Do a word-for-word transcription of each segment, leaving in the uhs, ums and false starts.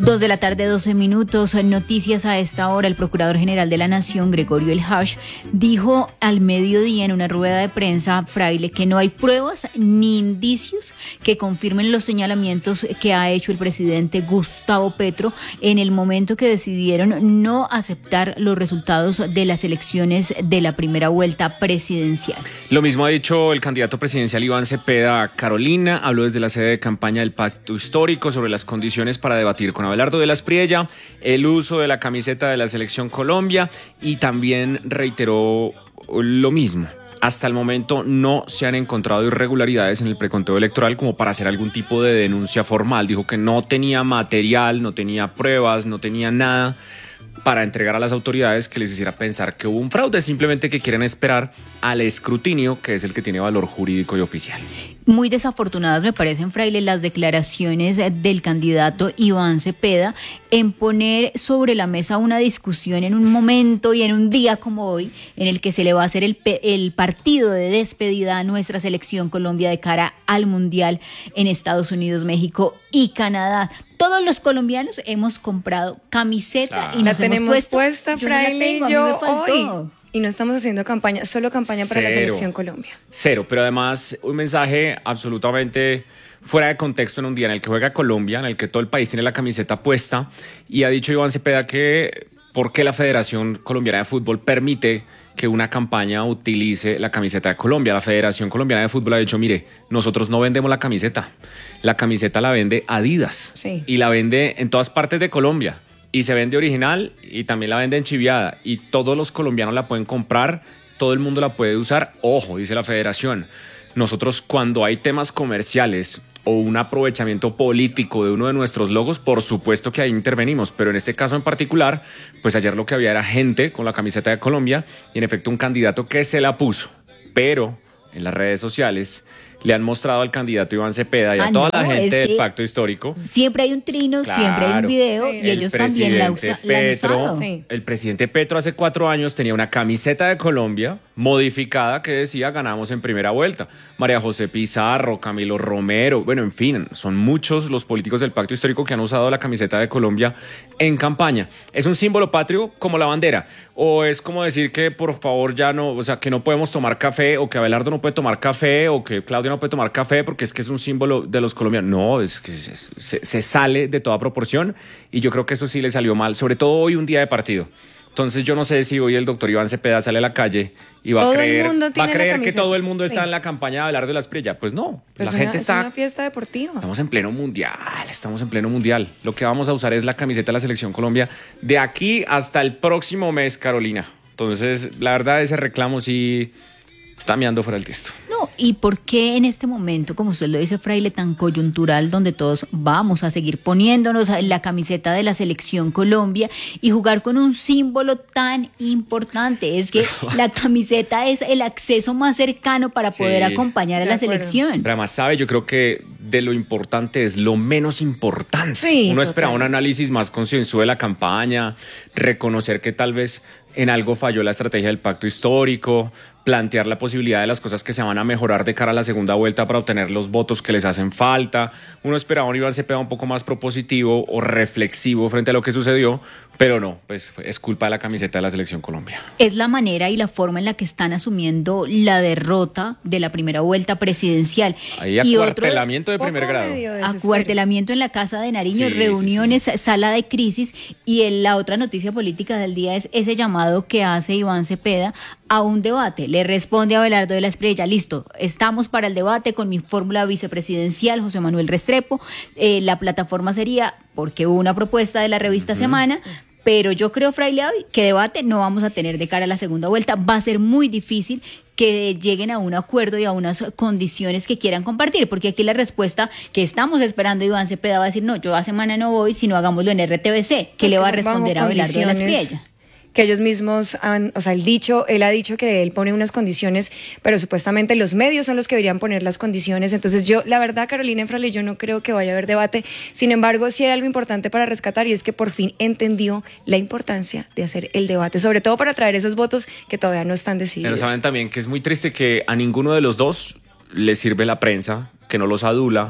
Dos de la tarde, doce minutos. Noticias a esta hora. El Procurador General de la Nación, Gregorio El Hash, dijo al mediodía en una rueda de prensa, Fraile, que no hay pruebas ni indicios que confirmen los señalamientos que ha hecho el presidente Gustavo Petro en el momento que decidieron no aceptar los resultados de las elecciones de la primera vuelta presidencial. Lo mismo ha dicho el candidato presidencial Iván Cepeda. Carolina habló desde la sede de campaña del Pacto Histórico sobre las condiciones para debatir con Abelardo de la Espriella, el uso de la camiseta de la Selección Colombia, y también reiteró lo mismo. Hasta el momento no se han encontrado irregularidades en el preconteo electoral como para hacer algún tipo de denuncia formal. Dijo que no tenía material, no tenía pruebas, no tenía nada para entregar a las autoridades que les hiciera pensar que hubo un fraude, simplemente que quieren esperar al escrutinio, que es el que tiene valor jurídico y oficial. Muy desafortunadas me parecen, Fraile, las declaraciones del candidato Iván Cepeda en poner sobre la mesa una discusión en un momento y en un día como hoy, en el que se le va a hacer el, el partido de despedida a nuestra selección Colombia de cara al Mundial en Estados Unidos, México y Canadá. Todos los colombianos hemos comprado camiseta claro. y nos la hemos tenemos puesto, puesta, Fraile, yo, yo hoy. Y no estamos haciendo campaña, solo campaña para Cero. la Selección Colombia. Cero, pero además un mensaje absolutamente fuera de contexto en un día en el que juega Colombia, en el que todo el país tiene la camiseta puesta, y ha dicho Iván Cepeda que por qué la Federación Colombiana de Fútbol permite que una campaña utilice la camiseta de Colombia. La Federación Colombiana de Fútbol ha dicho, mire, nosotros no vendemos la camiseta, la camiseta la vende Adidas, sí. y la vende en todas partes de Colombia. Y se vende original y también la venden chiviada. Y todos los colombianos la pueden comprar, todo el mundo la puede usar. Ojo, dice la federación, nosotros cuando hay temas comerciales o un aprovechamiento político de uno de nuestros logos, por supuesto que ahí intervenimos. Pero en este caso en particular, pues ayer lo que había era gente con la camiseta de Colombia y en efecto un candidato que se la puso. Pero en las redes sociales le han mostrado al candidato Iván Cepeda y a ah, toda no, la gente del Pacto Histórico. Siempre hay un trino, claro, siempre hay un video, sí, y ellos también la, usa, Petro, la han usado. Sí. El presidente Petro hace cuatro años tenía una camiseta de Colombia modificada que decía ganamos en primera vuelta. María José Pizarro, Camilo Romero, bueno, en fin, son muchos los políticos del Pacto Histórico que han usado la camiseta de Colombia en campaña. ¿Es un símbolo patrio como la bandera? ¿O es como decir que por favor ya no, o sea, que no podemos tomar café, o que Abelardo no puede tomar café, o que Claudia no puede tomar café porque es que es un símbolo de los colombianos? No, es que se, se, se sale de toda proporción, y yo creo que eso sí le salió mal, sobre todo hoy, un día de partido. Entonces yo no sé si hoy el doctor Iván Cepeda sale a la calle y va todo a creer, va a creer que todo el mundo está sí. en la campaña de Abelardo de la Espriella. Pues no, pues la una, gente está... Es una fiesta deportiva. Estamos en pleno mundial, estamos en pleno mundial. Lo que vamos a usar es la camiseta de la Selección Colombia de aquí hasta el próximo mes, Carolina. Entonces, la verdad, ese reclamo sí está meando fuera del texto. No, ¿y por qué en este momento, como usted lo dice, Fraile, tan coyuntural, donde todos vamos a seguir poniéndonos la camiseta de la Selección Colombia y jugar con un símbolo tan importante? Es que la camiseta es el acceso más cercano para poder sí, acompañar a la selección. Pero además, sabe, yo creo que de lo importante es lo menos importante. Sí, Uno total. esperaba un análisis más concienzudo de la campaña, reconocer que tal vez en algo falló la estrategia del Pacto Histórico, plantear la posibilidad de las cosas que se van a mejorar de cara a la segunda vuelta para obtener los votos que les hacen falta. Uno esperaba un Iván Cepeda un poco más propositivo o reflexivo frente a lo que sucedió, pero no, pues es culpa de la camiseta de la Selección Colombia. Es la manera y la forma en la que están asumiendo la derrota de la primera vuelta presidencial. Ahí acuartelamiento de primer grado. Acuartelamiento en la Casa de Nariño, sí, reuniones, sí, sí. sala de crisis, y el, la otra noticia política del día es ese llamado que hace Iván Cepeda a un debate. Le responde a Abelardo de la Espriella, listo, estamos para el debate con mi fórmula vicepresidencial, José Manuel Restrepo. Eh, la plataforma sería, porque hubo una propuesta de la revista uh-huh. Semana, pero yo creo, Fraile, que debate no vamos a tener de cara a la segunda vuelta. Va a ser muy difícil que lleguen a un acuerdo y a unas condiciones que quieran compartir, porque aquí la respuesta que estamos esperando, Iván Cepeda va a decir, no, yo a Semana no voy, sino hagámoslo en R T V C. ¿Qué pues le va a responder a Abelardo de la Espriella? Que ellos mismos han, o sea, el dicho, él ha dicho que él pone unas condiciones, pero supuestamente los medios son los que deberían poner las condiciones. Entonces yo, la verdad, Carolina Fraile, yo no creo que vaya a haber debate. Sin embargo, sí hay algo importante para rescatar, y es que por fin entendió la importancia de hacer el debate, sobre todo para traer esos votos que todavía no están decididos. Pero saben también que es muy triste que a ninguno de los dos le sirve la prensa, que no los adula,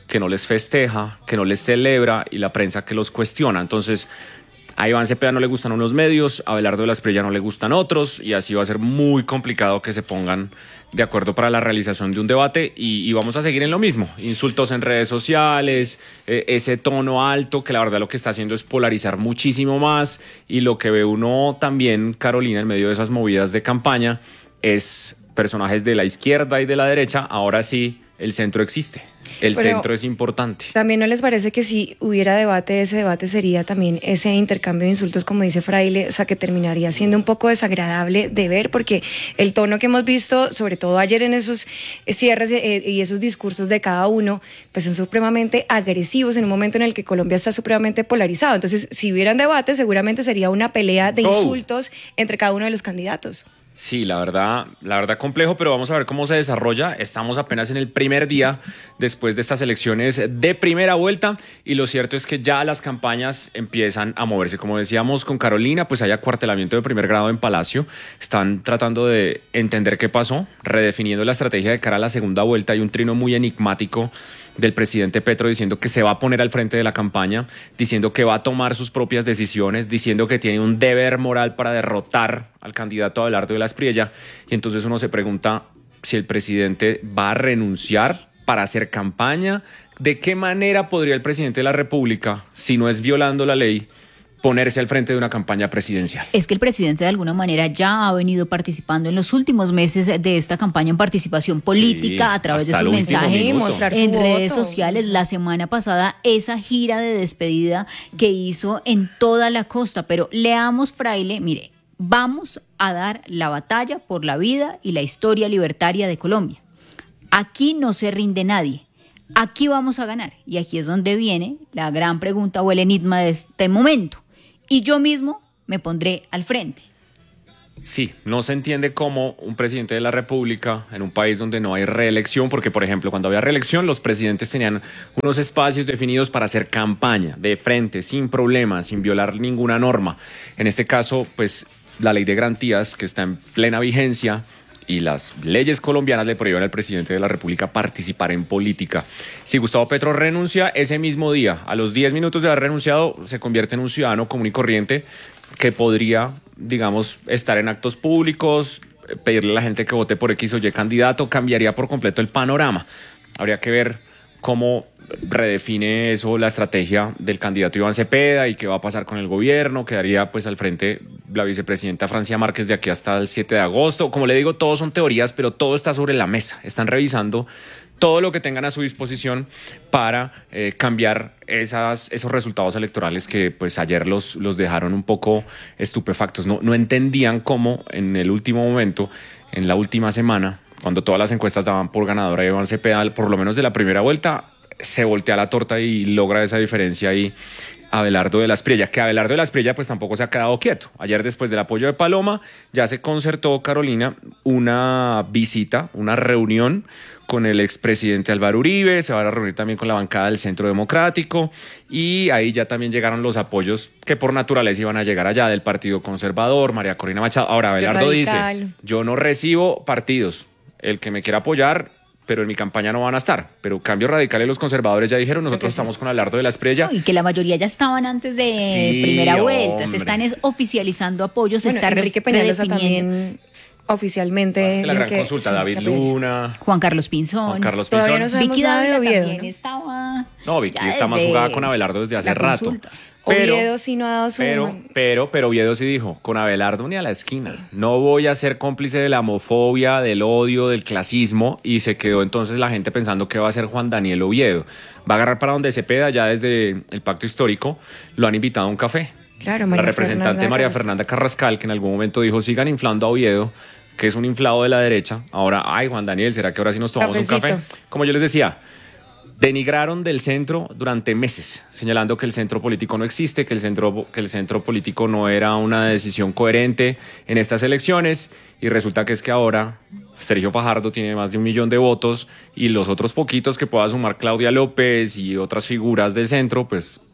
que no les festeja, que no les celebra y la prensa que los cuestiona. Entonces, a Iván Cepeda no le gustan unos medios, a Abelardo de la Espriella no le gustan otros y así va a ser muy complicado que se pongan de acuerdo para la realización de un debate y, y vamos a seguir en lo mismo, insultos en redes sociales, eh, ese tono alto que la verdad lo que está haciendo es polarizar muchísimo más y lo que ve uno también, Carolina, en medio de esas movidas de campaña es personajes de la izquierda y de la derecha, ahora sí el centro existe. El Pero centro es importante. ¿También no les parece que si hubiera debate, ese debate sería también ese intercambio de insultos, como dice Fraile, o sea, que terminaría siendo un poco desagradable de ver? Porque el tono que hemos visto, sobre todo ayer en esos cierres eh, y esos discursos de cada uno, pues son supremamente agresivos en un momento en el que Colombia está supremamente polarizado. Entonces, si hubieran debate, seguramente sería una pelea de insultos oh. entre cada uno de los candidatos. Sí, la verdad, la verdad complejo, pero vamos a ver cómo se desarrolla. Estamos apenas en el primer día después de estas elecciones de primera vuelta y lo cierto es que ya las campañas empiezan a moverse. Como decíamos con Carolina, pues hay acuartelamiento de primer grado en Palacio. Están tratando de entender qué pasó, redefiniendo la estrategia de cara a la segunda vuelta. Hay un trino muy enigmático del presidente Petro diciendo que se va a poner al frente de la campaña, diciendo que va a tomar sus propias decisiones, diciendo que tiene un deber moral para derrotar al candidato Abelardo de la Espriella. Y entonces uno se pregunta si el presidente va a renunciar para hacer campaña. ¿De qué manera podría el presidente de la República, si no es violando la ley, ponerse al frente de una campaña presidencial? Es que el presidente de alguna manera ya ha venido participando en los últimos meses de esta campaña en participación política, sí, a través de sus mensajes en redes sociales. La semana pasada esa gira de despedida que hizo en toda la costa. Pero leamos, Fraile, mire, vamos a dar la batalla por la vida y la historia libertaria de Colombia. Aquí no se rinde nadie. Aquí vamos a ganar. Y aquí es donde viene la gran pregunta o el enigma de este momento. Y yo mismo me pondré al frente. Sí, no se entiende cómo un presidente de la República en un país donde no hay reelección, porque por ejemplo cuando había reelección los presidentes tenían unos espacios definidos para hacer campaña de frente, sin problemas, sin violar ninguna norma. En este caso, pues la ley de garantías que está en plena vigencia y las leyes colombianas le prohíben al presidente de la República participar en política. Si Gustavo Petro renuncia ese mismo día, a los diez minutos de haber renunciado, se convierte en un ciudadano común y corriente que podría, digamos, estar en actos públicos, pedirle a la gente que vote por X o Y candidato, cambiaría por completo el panorama. Habría que ver cómo redefine eso la estrategia del candidato Iván Cepeda y qué va a pasar con el gobierno. Quedaría pues al frente la vicepresidenta Francia Márquez de aquí hasta el siete de agosto. Como le digo, todo son teorías, pero todo está sobre la mesa. Están revisando todo lo que tengan a su disposición para eh, cambiar esas, esos resultados electorales que pues ayer los, los dejaron un poco estupefactos. No, no entendían cómo en el último momento, en la última semana, cuando todas las encuestas daban por ganadora a Iván Cepeda, por lo menos de la primera vuelta, se voltea la torta y logra esa diferencia ahí Abelardo de la Espriella, que Abelardo de la Espriella pues tampoco se ha quedado quieto. Ayer, después del apoyo de Paloma, ya se concertó, Carolina, una visita, una reunión con el expresidente Álvaro Uribe. Se va a reunir también con la bancada del Centro Democrático y ahí ya también llegaron los apoyos que por naturaleza iban a llegar allá del Partido Conservador, María Corina Machado. Ahora Abelardo dice, yo no recibo partidos, el que me quiera apoyar, pero en mi campaña no van a estar. Pero Cambio Radical y los conservadores ya dijeron, nosotros sí estamos con Abelardo de la Espriella. No, y que la mayoría ya estaban antes de sí, primera vuelta. Hombre. Se están es, oficializando apoyos. Bueno, se está Enrique Peñalosa también oficialmente. La gran que, consulta, sí, David Luna. Juan Carlos Pinzón. Juan Carlos Pinzón. Todavía no sabemos Vicky nada de Dávila Oviedo, también ¿no? estaba. No, Vicky está más jugada con Abelardo desde hace rato. Consulta. Pero, Oviedo sí no ha dado su... Pero, pero, pero Oviedo sí dijo, con Abelardo ni a la esquina. No voy a ser cómplice de la homofobia, del odio, del clasismo. Y se quedó entonces la gente pensando que va a ser Juan Daniel Oviedo. Va a agarrar para donde Cepeda, ya desde el pacto histórico, lo han invitado a un café. Claro, María La representante Fernanda María Carrascal. Fernanda Carrascal, que en algún momento dijo, sigan inflando a Oviedo, que es un inflado de la derecha. Ahora, ay, Juan Daniel, ¿será que ahora sí nos tomamos Cafecito. un café? Como yo les decía, denigraron del centro durante meses, señalando que el centro político no existe, que el centro, que el centro político no era una decisión coherente en estas elecciones, y resulta que es que ahora Sergio Fajardo tiene más de un millón de votos y los otros poquitos que pueda sumar Claudia López y otras figuras del centro, pues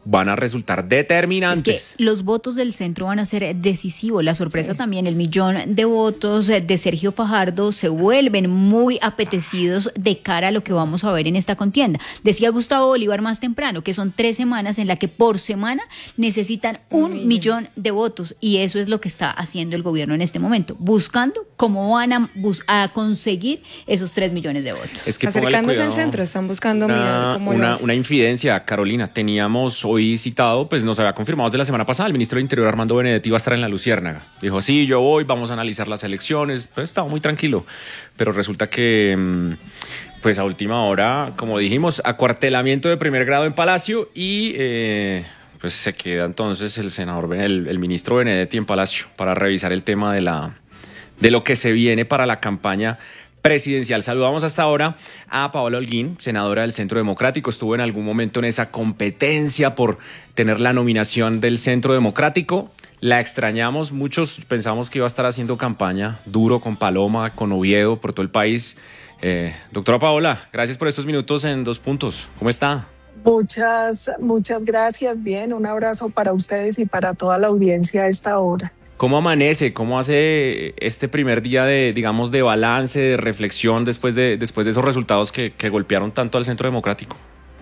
van a resultar determinantes. Es que los votos del centro van a ser decisivos. La sorpresa sí. también, el millón de votos de Sergio Fajardo se vuelven muy apetecidos de cara a lo que vamos a ver en esta contienda. Decía Gustavo Bolívar más temprano que son tres semanas en la que por semana necesitan un mm. millón de votos, y eso es lo que está haciendo el gobierno en este momento, buscando cómo van a, bus- a conseguir esos tres millones de votos. Es que acercándose al centro, están buscando una, mirar cómo una, lo hacen. Una infidencia, Carolina. Teníamos hoy citado, pues nos había confirmado desde la semana pasada, el ministro de Interior Armando Benedetti iba a estar en la Luciérnaga. Dijo, sí, yo voy, vamos a analizar las elecciones. Pues estaba muy tranquilo, pero resulta que pues a última hora, como dijimos, acuartelamiento de primer grado en Palacio y eh, pues se queda entonces el senador, el, el ministro Benedetti en Palacio para revisar el tema de la de lo que se viene para la campaña presidencial. Saludamos hasta ahora a Paola Holguín, senadora del Centro Democrático. Estuvo en algún momento en esa competencia por tener la nominación del Centro Democrático. La extrañamos, muchos pensamos que iba a estar haciendo campaña duro con Paloma, con Oviedo, por todo el país. Eh, doctora Paola, gracias por estos minutos en Dos Puntos. ¿Cómo está? Muchas, muchas gracias. Bien, un abrazo para ustedes y para toda la audiencia a esta hora. ¿Cómo amanece? ¿Cómo hace este primer día de, digamos, de balance, de reflexión después de, después de esos resultados que, que golpearon tanto al Centro Democrático?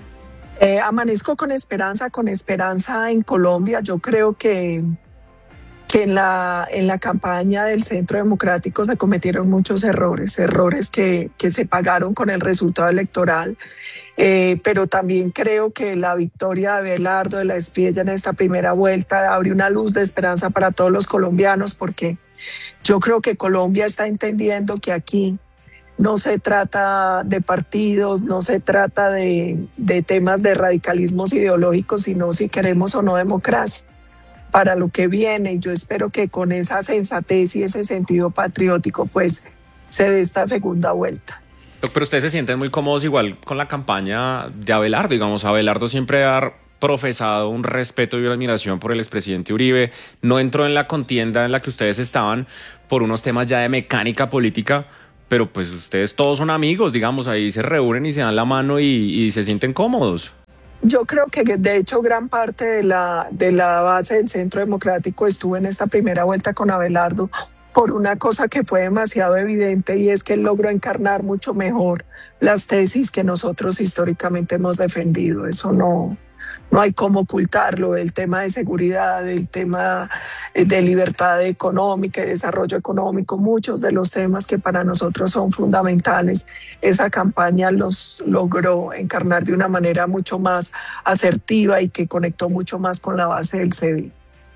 Eh, amanezco con esperanza, con esperanza en Colombia. Yo creo que, que en, la, en la campaña del Centro Democrático se cometieron muchos errores, errores que, que se pagaron con el resultado electoral. Eh, pero también creo que la victoria de Abelardo de la Espriella en esta primera vuelta abre una luz de esperanza para todos los colombianos, porque yo creo que Colombia está entendiendo que aquí no se trata de partidos, no se trata de, de temas de radicalismos ideológicos, sino si queremos o no democracia para lo que viene. Y yo espero que con esa sensatez y ese sentido patriótico pues se dé esta segunda vuelta. Pero ustedes se sienten muy cómodos igual con la campaña de Abelardo, digamos, Abelardo siempre ha profesado un respeto y una admiración por el expresidente Uribe, no entró en la contienda en la que ustedes estaban por unos temas ya de mecánica política, pero pues ustedes todos son amigos, digamos, ahí se reúnen y se dan la mano y, y se sienten cómodos. Yo creo que de hecho gran parte de la, de la base del Centro Democrático estuvo en esta primera vuelta con Abelardo, por una cosa que fue demasiado evidente, y es que él logró encarnar mucho mejor las tesis que nosotros históricamente hemos defendido. Eso no, no hay cómo ocultarlo. El tema de seguridad, el tema de libertad económica y desarrollo económico, muchos de los temas que para nosotros son fundamentales, esa campaña los logró encarnar de una manera mucho más asertiva y que conectó mucho más con la base del C V I.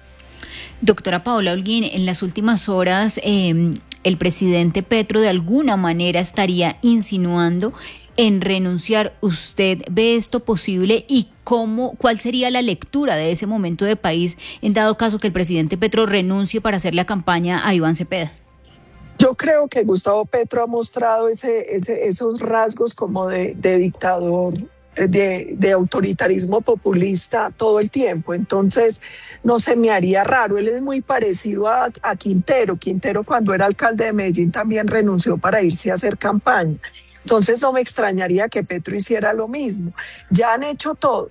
Doctora Paola Holguín, en las últimas horas eh, el presidente Petro de alguna manera estaría insinuando en renunciar. ¿Usted ve esto posible y cómo, cuál sería la lectura de ese momento de país en dado caso que el presidente Petro renuncie para hacer la campaña a Iván Cepeda? Yo creo que Gustavo Petro ha mostrado ese, ese, esos rasgos como de, de dictador, De, de autoritarismo populista todo el tiempo. Entonces no se me haría raro. Él es muy parecido a, a Quintero. Quintero, cuando era alcalde de Medellín, también renunció para irse a hacer campaña. Entonces no me extrañaría que Petro hiciera lo mismo. Ya han hecho todo.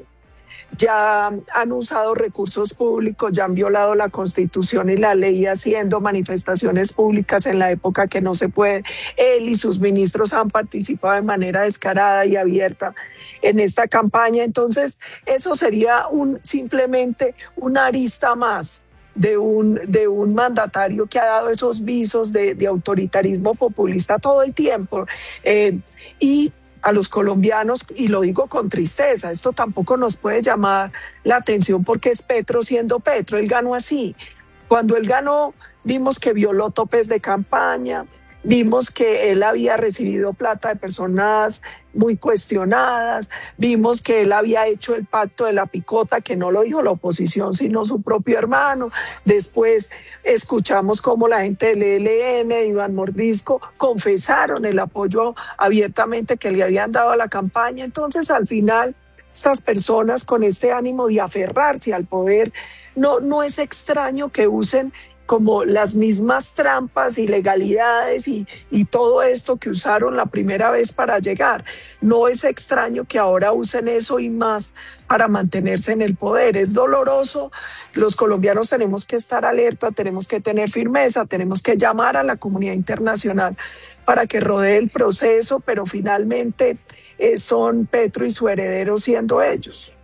Ya han usado recursos públicos, ya han violado la Constitución y la ley haciendo manifestaciones públicas en la época que no se puede. Él y sus ministros han participado de manera descarada y abierta en esta campaña. Entonces eso sería un, simplemente una arista más de un, de un mandatario que ha dado esos visos de, de autoritarismo populista todo el tiempo. Eh, y a los colombianos, y lo digo con tristeza, esto tampoco nos puede llamar la atención porque es Petro siendo Petro. Él ganó así. Cuando él ganó, vimos que violó topes de campaña, vimos que él había recibido plata de personas muy cuestionadas, vimos que él había hecho el pacto de la picota, que no lo dijo la oposición, sino su propio hermano. Después escuchamos cómo la gente del E L N, de Iván Mordisco, confesaron el apoyo abiertamente que le habían dado a la campaña. Entonces, al final, estas personas con este ánimo de aferrarse al poder, no, no es extraño que usen como las mismas trampas, ilegalidades y, y todo esto que usaron la primera vez para llegar. No es extraño que ahora usen eso y más para mantenerse en el poder. Es doloroso. Los colombianos tenemos que estar alerta, tenemos que tener firmeza, tenemos que llamar a la comunidad internacional para que rodee el proceso, pero finalmente eh, son Petro y su heredero siendo ellos.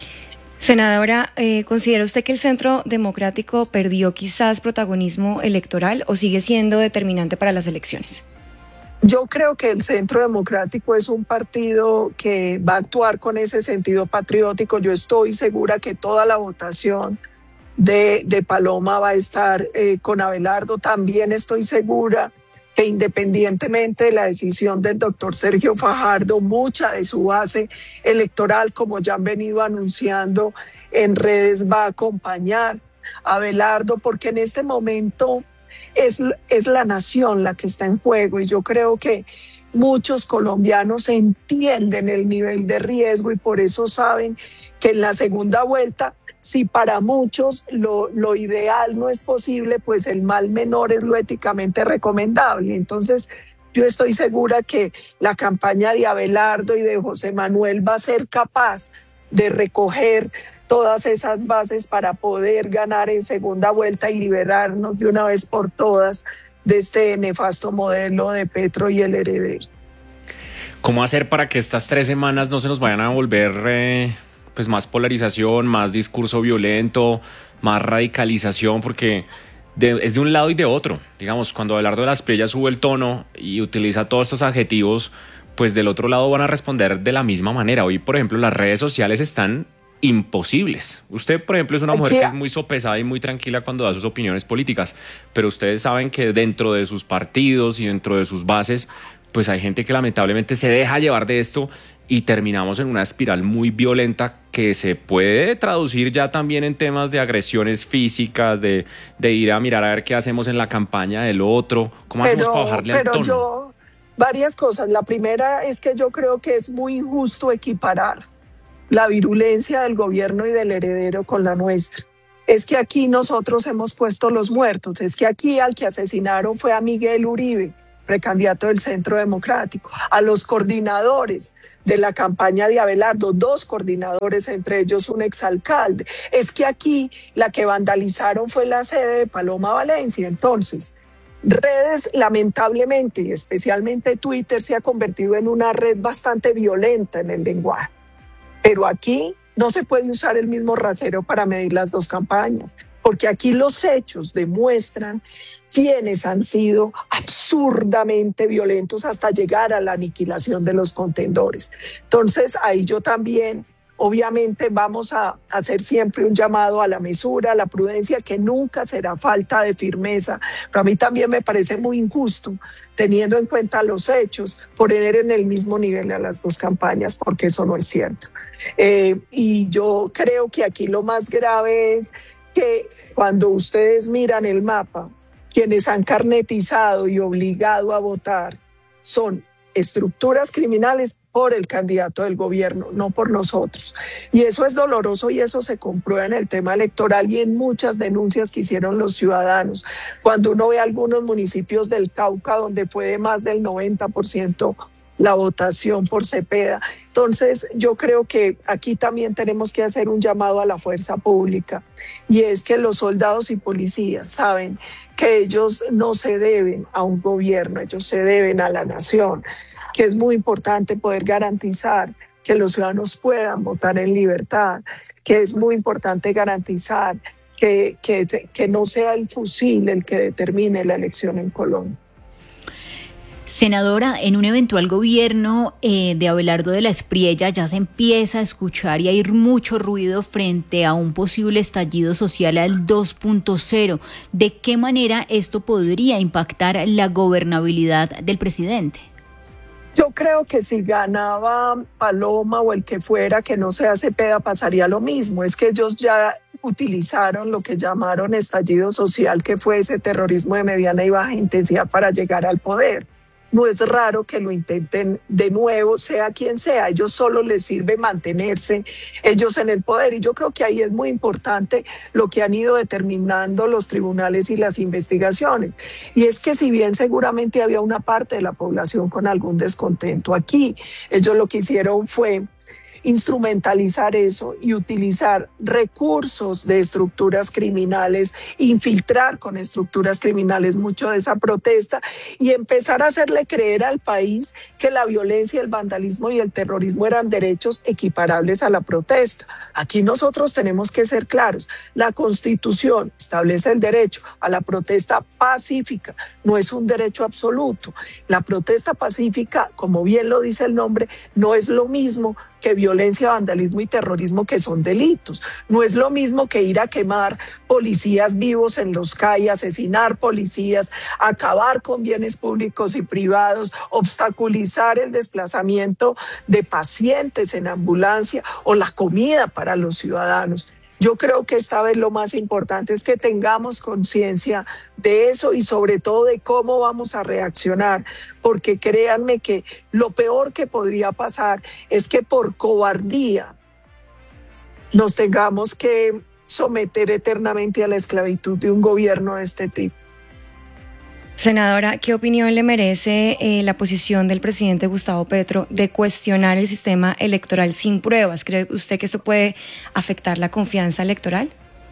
Senadora, eh, ¿considera usted que el Centro Democrático perdió quizás protagonismo electoral o sigue siendo determinante para las elecciones? Yo creo que el Centro Democrático es un partido que va a actuar con ese sentido patriótico. Yo estoy segura que toda la votación de, de Paloma va a estar eh, con Abelardo. También estoy segura que independientemente de la decisión del doctor Sergio Fajardo, mucha de su base electoral, como ya han venido anunciando en redes, va a acompañar a Abelardo, porque en este momento es, es la nación la que está en juego, y yo creo que muchos colombianos entienden el nivel de riesgo y por eso saben que en la segunda vuelta, si para muchos lo, lo ideal no es posible, pues el mal menor es lo éticamente recomendable. Entonces, yo estoy segura que la campaña de Abelardo y de José Manuel va a ser capaz de recoger todas esas bases para poder ganar en segunda vuelta y liberarnos de una vez por todas de este nefasto modelo de Petro y el heredero. ¿Cómo hacer para que estas tres semanas no se nos vayan a volver eh, pues más polarización, más discurso violento, más radicalización? Porque de, es de un lado y de otro. Digamos, cuando Abelardo de la Espriella sube el tono y utiliza todos estos adjetivos, pues del otro lado van a responder de la misma manera. Hoy, por ejemplo, las redes sociales están imposibles. Usted, por ejemplo, es una mujer que es muy sopesada y muy tranquila cuando da sus opiniones políticas, pero ustedes saben que dentro de sus partidos y dentro de sus bases, pues hay gente que lamentablemente se deja llevar de esto y terminamos en una espiral muy violenta que se puede traducir ya también en temas de agresiones físicas, de, de ir a mirar a ver qué hacemos en la campaña del otro. ¿Cómo pero, hacemos para bajarle al tono? Yo, varias cosas. La primera es que yo creo que es muy injusto equiparar la virulencia del gobierno y del heredero con la nuestra. Es que aquí nosotros hemos puesto los muertos, es que aquí al que asesinaron fue a Miguel Uribe, precandidato del Centro Democrático, a los coordinadores de la campaña de Abelardo, dos coordinadores, entre ellos un exalcalde. Es que aquí la que vandalizaron fue la sede de Paloma Valencia. Entonces, redes, lamentablemente, y especialmente Twitter, se ha convertido en una red bastante violenta en el lenguaje. Pero aquí no se puede usar el mismo rasero para medir las dos campañas, porque aquí los hechos demuestran quienes han sido absurdamente violentos hasta llegar a la aniquilación de los contendores. Entonces, ahí yo también, obviamente, vamos a hacer siempre un llamado a la mesura, a la prudencia, que nunca será falta de firmeza. Pero a mí también me parece muy injusto, teniendo en cuenta los hechos, poner en el mismo nivel a las dos campañas, porque eso no es cierto. Eh, y yo creo que aquí lo más grave es que cuando ustedes miran el mapa, quienes han carnetizado y obligado a votar son estructuras criminales por el candidato del gobierno, no por nosotros. Y eso es doloroso y eso se comprueba en el tema electoral y en muchas denuncias que hicieron los ciudadanos. Cuando uno ve algunos municipios del Cauca donde fue de más del noventa por ciento la votación por Cepeda. Entonces, yo creo que aquí también tenemos que hacer un llamado a la fuerza pública, y es que los soldados y policías saben que ellos no se deben a un gobierno, ellos se deben a la nación, que es muy importante poder garantizar que los ciudadanos puedan votar en libertad, que es muy importante garantizar que, que, que no sea el fusil el que determine la elección en Colombia. Senadora, en un eventual gobierno eh, de Abelardo de la Espriella ya se empieza a escuchar y a ir mucho ruido frente a un posible estallido social al dos punto cero. ¿De qué manera esto podría impactar la gobernabilidad del presidente? Yo creo que si ganaba Paloma o el que fuera, que no sea Cepeda, pasaría lo mismo. Es que ellos ya utilizaron lo que llamaron estallido social, que fue ese terrorismo de mediana y baja intensidad para llegar al poder. no es raro que lo intenten de nuevo, sea quien sea. A ellos solo les sirve mantenerse ellos en el poder, y yo creo que ahí es muy importante lo que han ido determinando los tribunales y las investigaciones. Y es que si bien seguramente había una parte de la población con algún descontento aquí, ellos lo que hicieron fue instrumentalizar eso y utilizar recursos de estructuras criminales, infiltrar con estructuras criminales mucho de esa protesta y empezar a hacerle creer al país que la violencia, el vandalismo y el terrorismo eran derechos equiparables a la protesta. Aquí nosotros tenemos que ser claros. La Constitución establece el derecho a la protesta pacífica, no es un derecho absoluto. La protesta pacífica, como bien lo dice el nombre, no es lo mismo que violencia, vandalismo y terrorismo, que son delitos. No es lo mismo que ir a quemar policías vivos en los C A I, asesinar policías, acabar con bienes públicos y privados, obstaculizar el desplazamiento de pacientes en ambulancia o la comida para los ciudadanos. Yo creo que esta vez lo más importante es que tengamos conciencia de eso y sobre todo de cómo vamos a reaccionar, porque créanme que lo peor que podría pasar es que por cobardía nos tengamos que someter eternamente a la esclavitud de un gobierno de este tipo. Senadora, ¿qué opinión le merece eh, la posición del presidente Gustavo Petro de cuestionar el sistema electoral sin pruebas? ¿Cree usted que esto puede afectar la confianza electoral?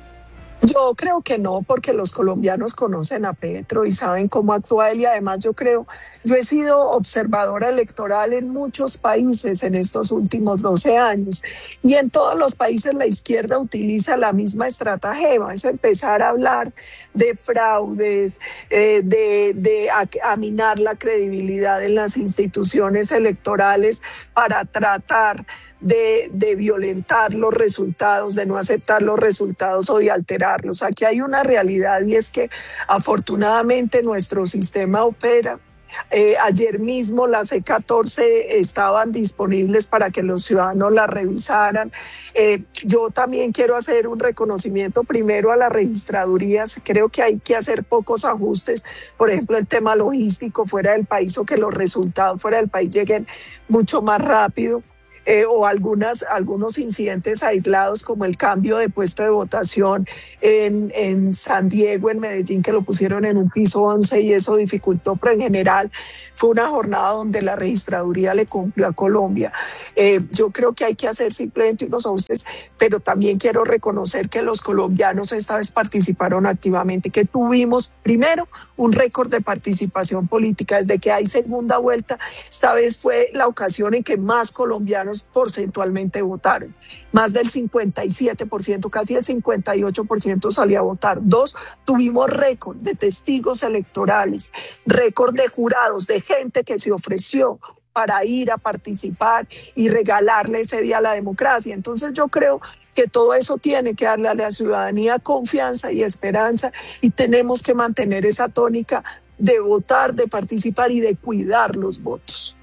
Yo creo que no, porque los colombianos conocen a Petro y saben cómo actúa él, y además yo creo, yo he sido observadora electoral en muchos países en estos últimos doce años, y en todos los países la izquierda utiliza la misma estratagema, es empezar a hablar de fraudes, eh, de, de aminar la credibilidad en las instituciones electorales para tratar de, de violentar los resultados, de no aceptar los resultados o de alterar. Aquí hay una realidad, y es que afortunadamente nuestro sistema opera. Eh, ayer mismo las C catorce estaban disponibles para que los ciudadanos las revisaran. Eh, yo también quiero hacer un reconocimiento primero a las registradurías. Creo que hay que hacer pocos ajustes, por ejemplo el tema logístico fuera del país, o que los resultados fuera del país lleguen mucho más rápido. Eh, o algunas, algunos incidentes aislados como el cambio de puesto de votación en, en San Diego, en Medellín, que lo pusieron en un piso once y eso dificultó, pero en general fue una jornada donde la registraduría le cumplió a Colombia. Eh, yo creo que hay que hacer simplemente unos ajustes, pero también quiero reconocer que los colombianos esta vez participaron activamente, que tuvimos primero un récord de participación política desde que hay segunda vuelta. Esta vez fue la ocasión en que más colombianos porcentualmente votaron. Más del cincuenta y siete por ciento, casi el cincuenta y ocho por ciento salía a votar. Dos, tuvimos récord de testigos electorales, récord de jurados, de gente que se ofreció para ir a participar y regalarle ese día a la democracia. Entonces yo creo que todo eso tiene que darle a la ciudadanía confianza y esperanza, y tenemos que mantener esa tónica de votar, de participar y de cuidar los votos.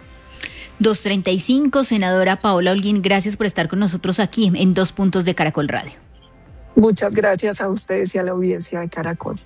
dos treinta y cinco, senadora Paola Holguín, gracias por estar con nosotros aquí en Dos Puntos de Caracol Radio. Muchas gracias a ustedes y a la audiencia de Caracol.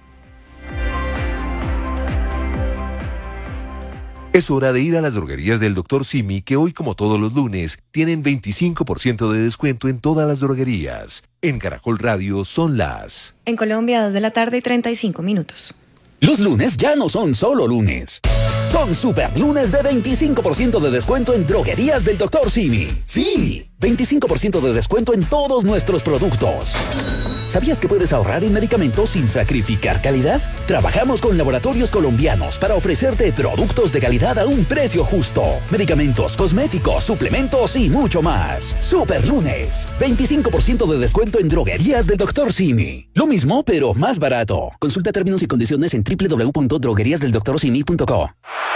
Es hora de ir a las droguerías del doctor Simi, que hoy, como todos los lunes, tienen veinticinco por ciento de descuento en todas las droguerías. En Caracol Radio son las... En Colombia, dos de la tarde y treinta y cinco minutos. Los lunes ya no son solo lunes. Son super lunes de veinticinco por ciento de descuento en droguerías del doctor Simi. ¡Sí! veinticinco por ciento de descuento en todos nuestros productos. ¿Sabías que puedes ahorrar en medicamentos sin sacrificar calidad? Trabajamos con laboratorios colombianos para ofrecerte productos de calidad a un precio justo. Medicamentos, cosméticos, suplementos y mucho más. Super lunes. veinticinco por ciento de descuento en droguerías del doctor Simi. Lo mismo, pero más barato. Consulta términos y condiciones en doble u doble u doble u punto droguerías del doctor simi punto co.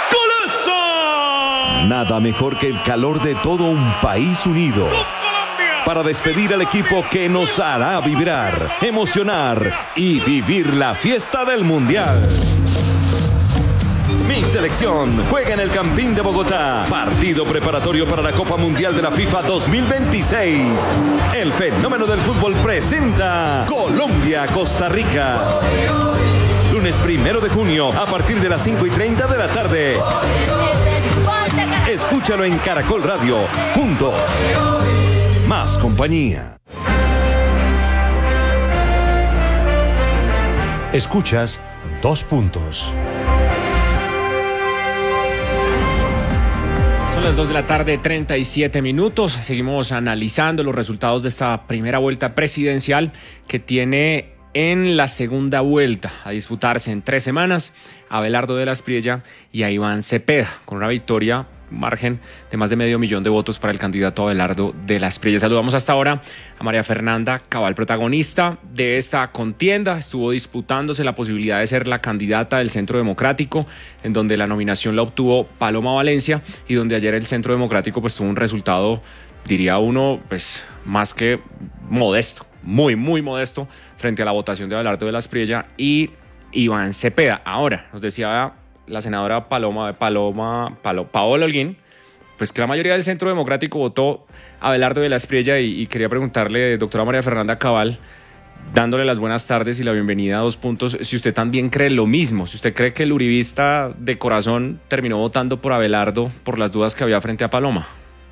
Nada mejor que el calor de todo un país unido para despedir al equipo que nos hará vibrar, emocionar y vivir la fiesta del Mundial. Mi selección juega en el Campín de Bogotá. Partido preparatorio para la Copa Mundial de la FIFA dos mil veintiséis. El fenómeno del fútbol presenta Colombia-Costa Rica. Lunes primero de junio a partir de las cinco y treinta de la tarde. Escúchalo en Caracol Radio. Juntos. Más compañía. Escuchas Dos Puntos. Son las dos de la tarde, treinta y siete minutos. Seguimos analizando los resultados de esta primera vuelta presidencial que tiene en la segunda vuelta a disputarse en tres semanas a Abelardo de la Espriella y a Iván Cepeda, con una victoria, un margen de más de medio millón de votos para el candidato Abelardo de la Espriella. Saludamos hasta ahora a María Fernanda Cabal, protagonista de esta contienda. Estuvo disputándose la posibilidad de ser la candidata del Centro Democrático, en donde la nominación la obtuvo Paloma Valencia y donde ayer el Centro Democrático pues tuvo un resultado, diría uno, pues más que modesto, muy, muy modesto frente a la votación de Abelardo de la Espriella y Iván Cepeda. Ahora, nos decía la senadora Paloma, Paloma, Palo, Paola Holguín, pues que la mayoría del Centro Democrático votó a Abelardo de la Espriella y, y quería preguntarle, doctora María Fernanda Cabal, dándole las buenas tardes y la bienvenida a Dos Puntos, si usted también cree lo mismo, si usted cree que el uribista de corazón terminó votando por Abelardo por las dudas que había frente a Paloma.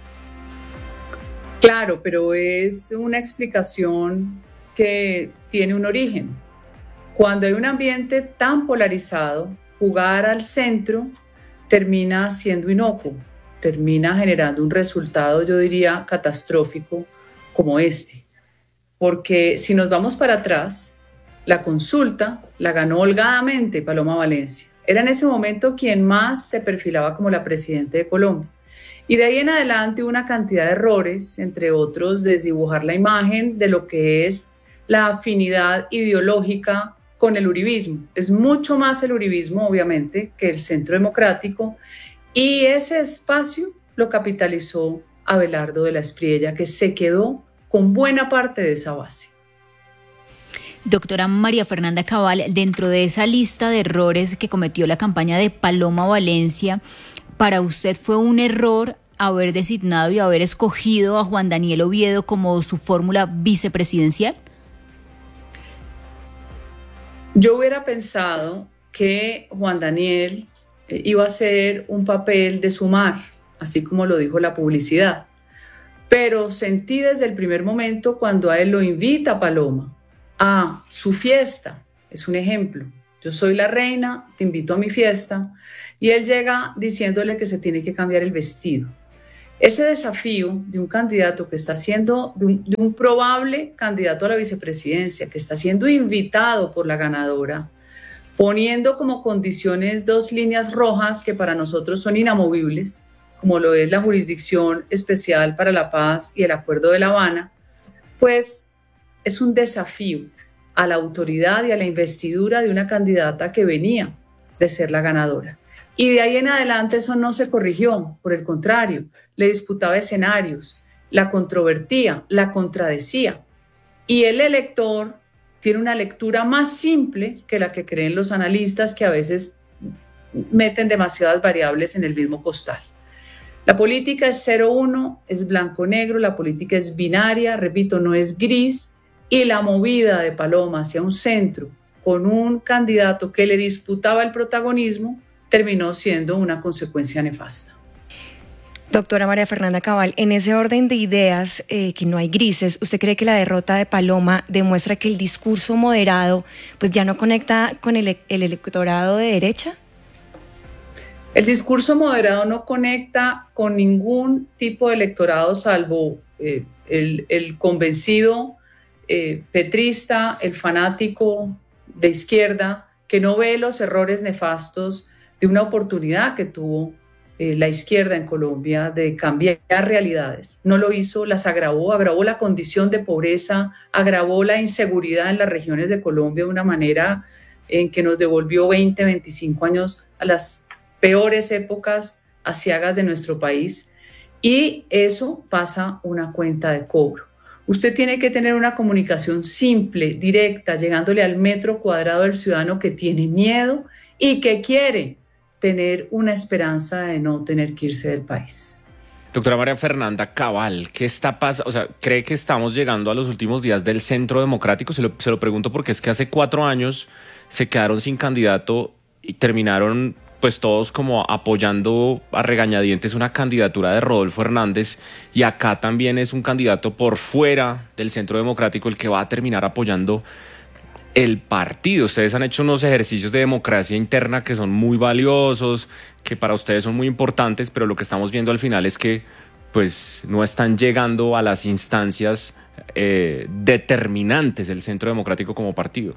Claro, pero es una explicación que tiene un origen. Cuando hay un ambiente tan polarizado, jugar al centro termina siendo inocuo, termina generando un resultado, yo diría, catastrófico como este. Porque si nos vamos para atrás, la consulta la ganó holgadamente Paloma Valencia. Era en ese momento quien más se perfilaba como la presidenta de Colombia. Y de ahí en adelante una cantidad de errores, entre otros, desdibujar la imagen de lo que es la afinidad ideológica con el uribismo. Es mucho más el uribismo, obviamente, que el Centro Democrático, y ese espacio lo capitalizó Abelardo de la Espriella, que se quedó con buena parte de esa base. Doctora María Fernanda Cabal, dentro de esa lista de errores que cometió la campaña de Paloma Valencia, ¿para usted fue un error haber designado y haber escogido a Juan Daniel Oviedo como su fórmula vicepresidencial? Yo hubiera pensado que Juan Daniel eh, iba a hacer un papel de sumar, así como lo dijo la publicidad. Pero sentí desde el primer momento cuando a él lo invita Paloma a su fiesta, es un ejemplo. Yo soy la reina, te invito a mi fiesta, y él llega diciéndole que se tiene que cambiar el vestido. Ese desafío de un candidato que está siendo, de un, de un probable candidato a la vicepresidencia, que está siendo invitado por la ganadora, poniendo como condiciones dos líneas rojas que para nosotros son inamovibles, como lo es la Jurisdicción Especial para la Paz y el Acuerdo de La Habana, pues es un desafío a la autoridad y a la investidura de una candidata que venía de ser la ganadora. Y de ahí en adelante eso no se corrigió, por el contrario, le disputaba escenarios, la controvertía, la contradecía. Y el elector tiene una lectura más simple que la que creen los analistas, que a veces meten demasiadas variables en el mismo costal. La política es cero uno, es blanco-negro, la política es binaria, repito, no es gris, y la movida de Paloma hacia un centro con un candidato que le disputaba el protagonismo terminó siendo una consecuencia nefasta. Doctora María Fernanda Cabal, en ese orden de ideas, eh, que no hay grises, ¿usted cree que la derrota de Paloma demuestra que el discurso moderado pues ya no conecta con el, el electorado de derecha? El discurso moderado no conecta con ningún tipo de electorado salvo eh, el, el convencido eh, petrista, el fanático de izquierda, que no ve los errores nefastos de una oportunidad que tuvo eh, la izquierda en Colombia de cambiar realidades. No lo hizo, las agravó, agravó la condición de pobreza, agravó la inseguridad en las regiones de Colombia de una manera en que nos devolvió veinte, veinticinco años a las peores épocas aciagas de nuestro país, y eso pasa una cuenta de cobro. Usted tiene que tener una comunicación simple, directa, llegándole al metro cuadrado del ciudadano que tiene miedo y que quiere tener una esperanza de no tener que irse del país. Doctora María Fernanda Cabal, ¿qué está pasando? O sea, ¿cree que estamos llegando a los últimos días del Centro Democrático? Se lo, se lo pregunto porque es que hace cuatro años se quedaron sin candidato y terminaron pues todos como apoyando a regañadientes una candidatura de Rodolfo Hernández, y acá también es un candidato por fuera del Centro Democrático el que va a terminar apoyando el partido. Ustedes han hecho unos ejercicios de democracia interna que son muy valiosos, que para ustedes son muy importantes, pero lo que estamos viendo al final es que pues no están llegando a las instancias eh, determinantes del Centro Democrático como partido.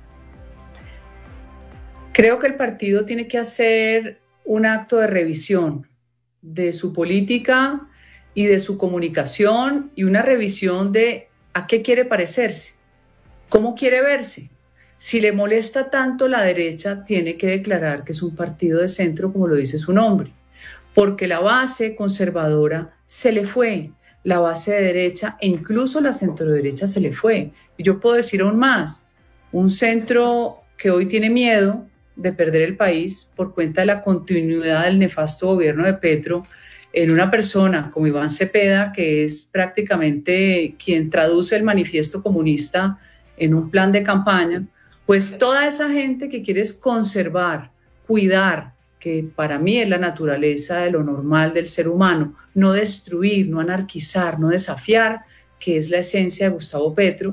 Creo que el partido tiene que hacer un acto de revisión de su política y de su comunicación, y una revisión de a qué quiere parecerse, cómo quiere verse. Si le molesta tanto la derecha, tiene que declarar que es un partido de centro, como lo dice su nombre, porque la base conservadora se le fue, la base de derecha e incluso la centroderecha se le fue. Y yo puedo decir aún más, un centro que hoy tiene miedo de perder el país por cuenta de la continuidad del nefasto gobierno de Petro, en una persona como Iván Cepeda, que es prácticamente quien traduce el manifiesto comunista en un plan de campaña, pues toda esa gente que quiere conservar, cuidar, que para mí es la naturaleza de lo normal del ser humano, no destruir, no anarquizar, no desafiar, que es la esencia de Gustavo Petro,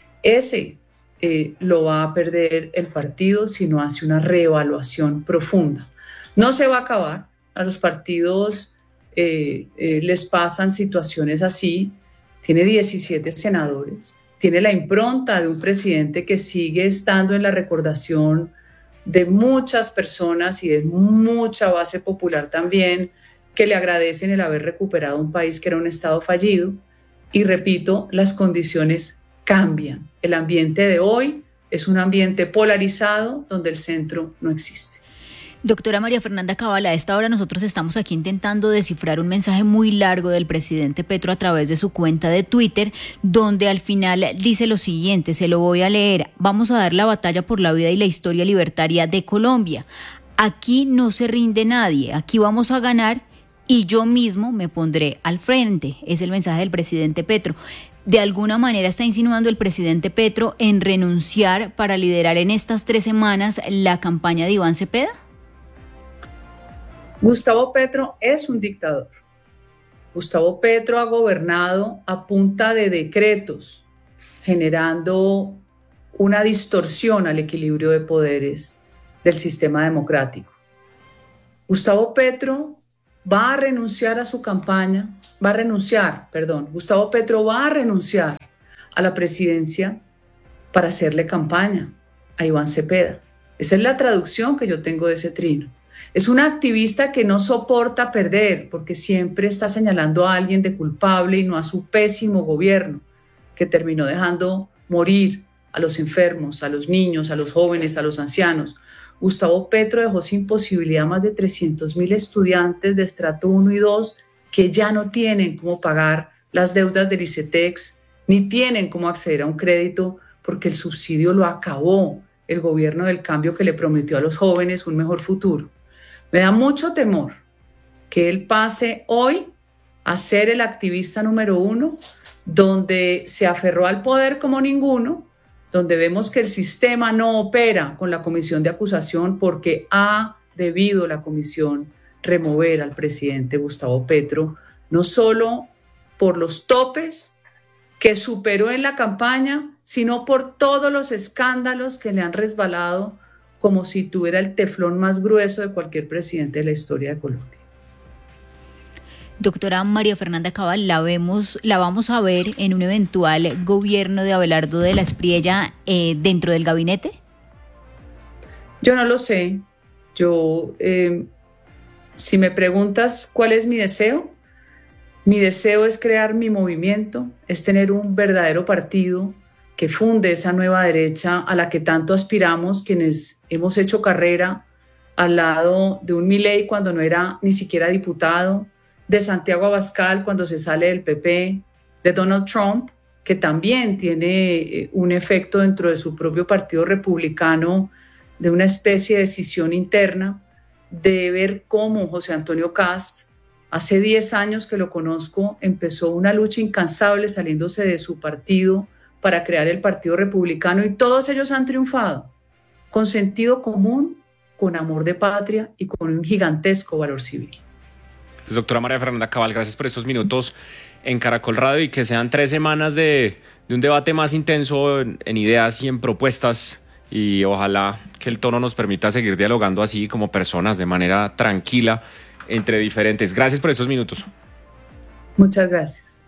ese eh, lo va a perder el partido si no hace una reevaluación profunda. No se va a acabar, a los partidos eh, eh, les pasan situaciones así, tiene diecisiete senadores, tiene la impronta de un presidente que sigue estando en la recordación de muchas personas y de mucha base popular también, que le agradecen el haber recuperado un país que era un estado fallido. Y repito, las condiciones cambian. El ambiente de hoy es un ambiente polarizado donde el centro no existe. Doctora María Fernanda Cabal, a esta hora nosotros estamos aquí intentando descifrar un mensaje muy largo del presidente Petro a través de su cuenta de Twitter, donde al final dice lo siguiente, se lo voy a leer: vamos a dar la batalla por la vida y la historia libertaria de Colombia. Aquí no se rinde nadie, aquí vamos a ganar y yo mismo me pondré al frente. Es el mensaje del presidente Petro. ¿De alguna manera está insinuando el presidente Petro en renunciar para liderar en estas tres semanas la campaña de Iván Cepeda? Gustavo Petro es un dictador. Gustavo Petro ha gobernado a punta de decretos, generando una distorsión al equilibrio de poderes del sistema democrático. Gustavo Petro va a renunciar a su campaña, va a renunciar, perdón, Gustavo Petro va a renunciar a la presidencia para hacerle campaña a Iván Cepeda. Esa es la traducción que yo tengo de ese trino. Es un activista que no soporta perder, porque siempre está señalando a alguien de culpable y no a su pésimo gobierno, que terminó dejando morir a los enfermos, a los niños, a los jóvenes, a los ancianos. Gustavo Petro dejó sin posibilidad más de trescientos mil estudiantes de estrato uno y dos que ya no tienen cómo pagar las deudas del ICETEX, ni tienen cómo acceder a un crédito porque el subsidio lo acabó el gobierno del cambio, que le prometió a los jóvenes un mejor futuro. Me da mucho temor que él pase hoy a ser el activista número uno, donde se aferró al poder como ninguno, donde vemos que el sistema no opera con la comisión de acusación porque ha debido la comisión remover al presidente Gustavo Petro, no solo por los topes que superó en la campaña, sino por todos los escándalos que le han resbalado, como si tuviera el teflón más grueso de cualquier presidente de la historia de Colombia. Doctora María Fernanda Cabal, la vemos, la vamos a ver en un eventual gobierno de Abelardo de la Espriella eh, dentro del gabinete. Yo no lo sé. Yo, eh, si me preguntas cuál es mi deseo, mi deseo es crear mi movimiento, es tener un verdadero partido que funde esa nueva derecha a la que tanto aspiramos quienes hemos hecho carrera al lado de un Milei cuando no era ni siquiera diputado, de Santiago Abascal cuando se sale del P P, de Donald Trump, que también tiene un efecto dentro de su propio partido republicano, de una especie de decisión interna, de ver cómo José Antonio Cast Hace diez años que lo conozco, empezó una lucha incansable saliéndose de su partido para crear el Partido Republicano, y todos ellos han triunfado con sentido común, con amor de patria y con un gigantesco valor civil. Pues, doctora María Fernanda Cabal, gracias por estos minutos en Caracol Radio, y que sean tres semanas de, de un debate más intenso en, en ideas y en propuestas, y ojalá que el tono nos permita seguir dialogando así como personas de manera tranquila entre diferentes. Gracias por estos minutos. Muchas gracias.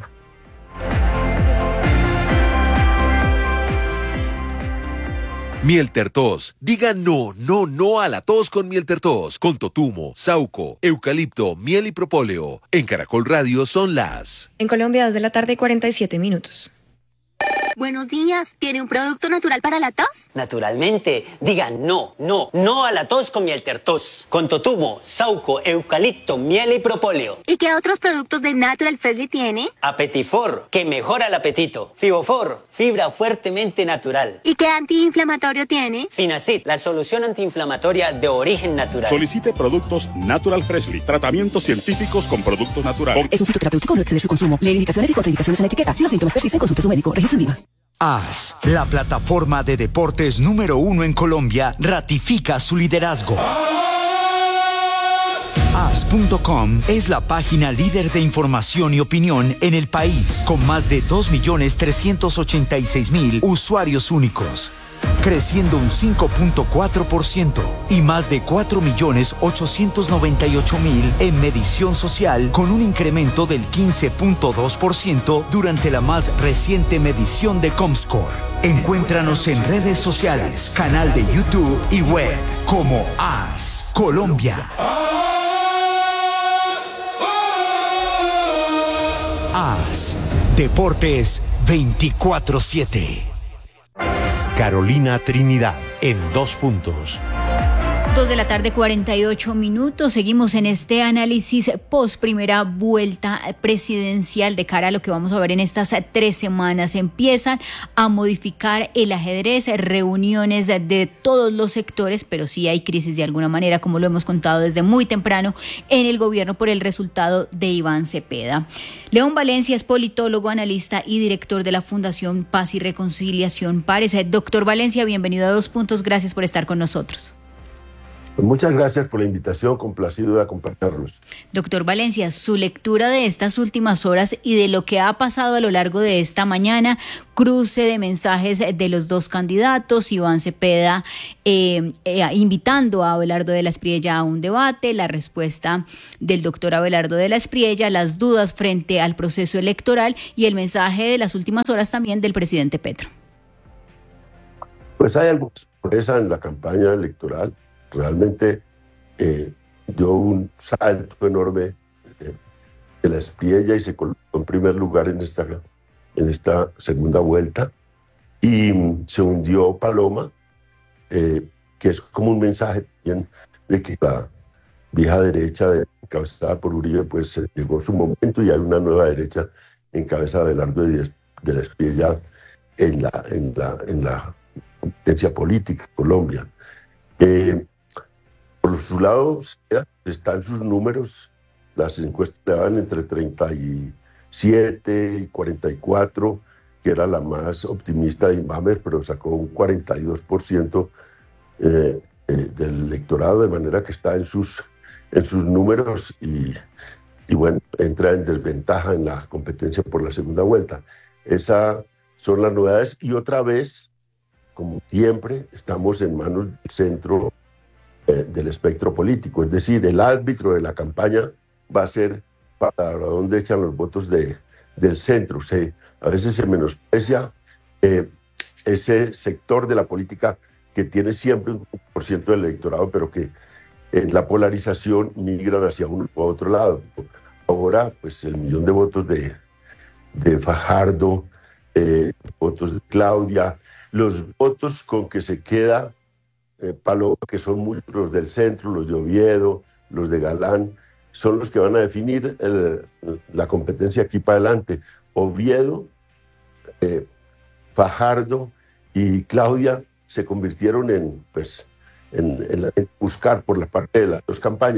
Mieltertos. Diga no, no, no a la tos con Mieltertos. Con totumo, sauco, eucalipto, miel y propóleo. En Caracol Radio son las... En Colombia, dos de la tarde, cuarenta y siete minutos. Buenos días, ¿tiene un producto natural para la tos? Naturalmente, diga no, no, no a la tos con Mieltertos. Con totumo, sauco, eucalipto, miel y propóleo. ¿Y qué otros productos de Natural Freshly tiene? Apetifor, que mejora el apetito. Fibofor, fibra fuertemente natural. ¿Y qué antiinflamatorio tiene? Finacid, la solución antiinflamatoria de origen natural. Solicite productos Natural Freshly, tratamientos científicos con productos naturales. Es un fitoterapéutico, no exceder su consumo. Lee indicaciones y contraindicaciones en la etiqueta. Si los síntomas persisten, consulte a su médico. Registro en Viva. A S, la plataforma de deportes número uno en Colombia, ratifica su liderazgo. A S punto com es la página líder de información y opinión en el país, con más de dos millones trescientos ochenta y seis mil usuarios únicos, creciendo un cinco punto cuatro por ciento, y más de cuatro millones ochocientos noventa y ocho mil en medición social, con un incremento del quince punto dos por ciento durante la más reciente medición de Comscore. Encuéntranos en redes sociales, canal de YouTube y web como A S Colombia. A S Deportes veinticuatro siete. Carolina Trinidad, en dos puntos. Dos de la tarde, cuarenta y ocho minutos. Seguimos en este análisis post primera vuelta presidencial de cara a lo que vamos a ver en estas tres semanas. Empiezan a modificar el ajedrez, reuniones de, de todos los sectores, pero sí hay crisis de alguna manera, como lo hemos contado desde muy temprano en el gobierno por el resultado de Iván Cepeda. León Valencia es politólogo, analista y director de la Fundación Paz y Reconciliación Pares. Doctor Valencia, bienvenido a Dos Puntos. Gracias por estar con nosotros. Muchas gracias por la invitación, complacido de acompañarlos. Doctor Valencia, su lectura de estas últimas horas y de lo que ha pasado a lo largo de esta mañana, cruce de mensajes de los dos candidatos, Iván Cepeda eh, eh, invitando a Abelardo de la Espriella a un debate, la respuesta del doctor Abelardo de la Espriella, las dudas frente al proceso electoral y el mensaje de las últimas horas también del presidente Petro. Pues hay alguna sorpresa en la campaña electoral. Realmente eh, dio un salto enorme de, de la Espriella y se colocó en primer lugar en esta, en esta segunda vuelta. Y se hundió Paloma, eh, que es como un mensaje también de que la vieja derecha de, encabezada por Uribe, pues llegó su momento y hay una nueva derecha encabezada de Abelardo de, de la Espriella en la, en la, en la competencia política en Colombia. Eh, Por su lado, están sus números, las encuestas le daban entre treinta y siete y cuarenta y cuatro, que era la más optimista de Inbamer, pero sacó un cuarenta y dos por ciento eh, eh, del electorado, de manera que está en sus, en sus números y, y bueno, entra en desventaja en la competencia por la segunda vuelta. Esas son las novedades y otra vez, como siempre, estamos en manos del centro del espectro político, es decir, el árbitro de la campaña va a ser para dónde echan los votos de, del centro. Se, a veces se menosprecia eh, ese sector de la política que tiene siempre un por ciento del electorado, pero que en la polarización migran hacia uno u otro lado. Ahora, pues el millón de votos de, de Fajardo, eh, votos de Claudia, los votos con que se queda Eh, Paloma, que son muchos los del centro, los de Oviedo, los de Galán, son los que van a definir el, la competencia aquí para adelante. Oviedo, eh, Fajardo y Claudia se convirtieron en, pues, en, en, en buscar por la parte de las dos campañas.